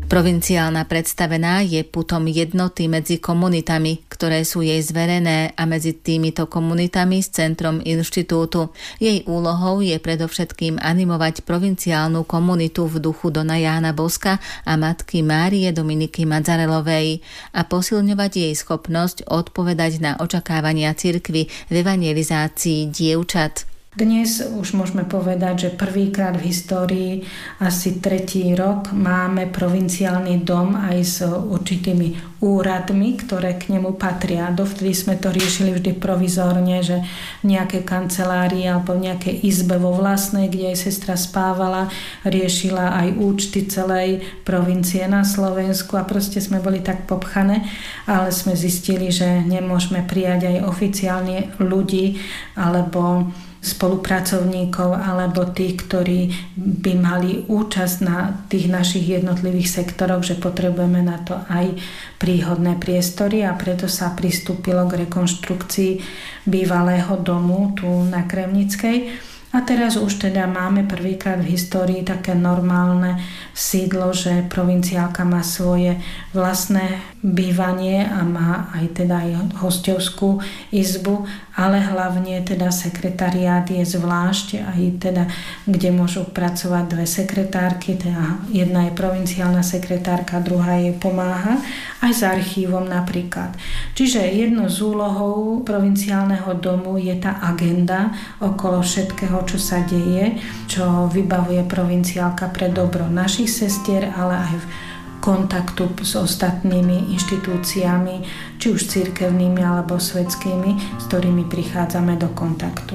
Provinciálna predstavená je putom jednoty medzi komunitami, ktoré sú jej zverené, a medzi týmito komunitami s centrom inštitútu. Jej úlohou je predovšetkým animovať provinciálnu komunitu v duchu Dona Jána Boska a matky Márie Dominiky Madzarelovej a posilňovať jej schopnosť odpovedať na očakávania cirkvi v evangelizácii dievčat. Dnes už môžeme povedať, že prvýkrát v histórii, asi 3. rok, máme provinciálny dom aj s určitými úradmi, ktoré k nemu patria. Dovtedy sme to riešili vždy provizorne, že v nejakej kancelárii alebo v nejakej izbe vo vlastnej, kde aj sestra spávala, riešila aj účty celej provincie na Slovensku a proste sme boli tak popchané, ale sme zistili, že nemôžeme prijať aj oficiálne ľudí alebo spolupracovníkov alebo tých, ktorí by mali účasť na tých našich jednotlivých sektoroch, že potrebujeme na to aj príhodné priestory a preto sa pristúpilo k rekonštrukcii bývalého domu tu na Kremnickej. A teraz už teda máme prvýkrát v histórii také normálne sídlo, že provinciálka má svoje vlastné bývanie a má aj teda aj hosťovskú izbu, ale hlavne teda sekretariát je zvlášť, aj teda, kde môžu pracovať 2 sekretárky, teda jedna je provinciálna sekretárka, druhá jej pomáha, aj s archívom napríklad. Čiže jednou z úlohou provinciálneho domu je tá agenda okolo všetkého, čo sa deje, čo vybavuje provinciálka pre dobro našich sestier, ale aj v kontaktu s ostatnými inštitúciami, či už cirkevnými alebo svetskými, s ktorými prichádzame do kontaktu.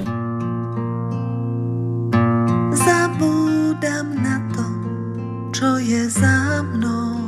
Zabúdam na to, čo je za mnou.